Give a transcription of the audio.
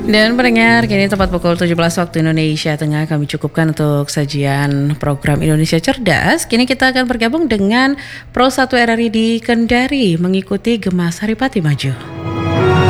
Dan pendengar, kini tepat pukul 17 waktu Indonesia Tengah kami cukupkan untuk sajian program Indonesia Cerdas. Kini kita akan bergabung dengan Pro 1 RRI di Kendari mengikuti Gema Saripati Maju.